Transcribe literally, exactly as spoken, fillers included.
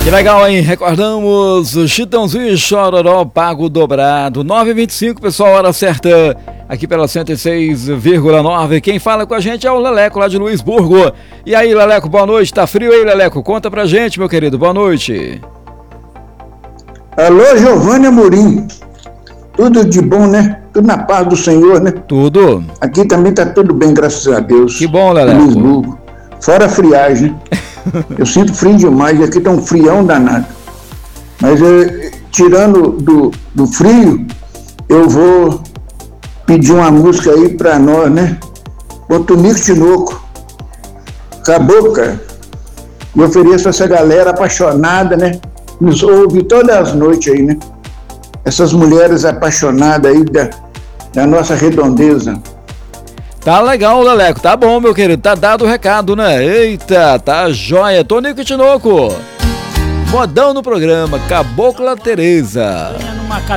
Que legal, hein? Recordamos o Chitãozinho e Chororó, pago dobrado. nove e vinte e cinco, pessoal, hora certa. Aqui pela cento e seis vírgula nove. Quem fala com a gente é o Leleco, lá de Luisburgo. E aí, Leleco, boa noite. Tá frio aí, Leleco? Conta pra gente, meu querido. Boa noite. Alô, Giovanni Amorim. Tudo de bom, né? Tudo na paz do Senhor, né? Tudo. Aqui também tá tudo bem, graças a Deus. Que bom, Leleco. Luisburgo. Fora a friagem, né? Eu sinto frio demais, aqui tá um frião danado. Mas eu, tirando do, do frio, eu vou pedir uma música aí pra nós, né? O Tonico Tinoco. Acabou, cara. Eu ofereço a essa galera apaixonada, né? Nos ouve todas as noites aí, né? Essas mulheres apaixonadas aí da, da nossa redondeza. Tá legal, Leleco. Tá bom, meu querido. Tá dado o recado, né? Eita, tá jóia. Tonico Tinoco. Modão no programa. Cabocla Tereza. Numa